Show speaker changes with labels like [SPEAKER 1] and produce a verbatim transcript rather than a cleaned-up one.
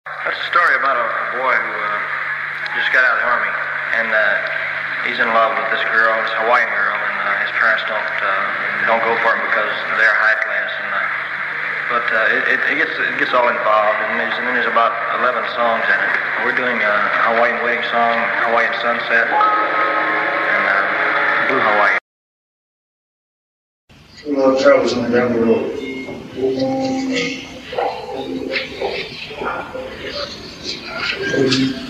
[SPEAKER 1] That's a story about a, a boy who uh, just got out of the Army, and uh, he's in love with this girl, this Hawaiian girl, and uh, his parents don't uh, don't go for him because they're high class. And uh, but uh, it, it, it gets it gets all involved, and there's, and then there's about eleven songs in it. We're doing a Hawaiian wedding song, Hawaiian sunset, and uh, Blue Hawaii.
[SPEAKER 2] True love travels on the gravel road. Thank you.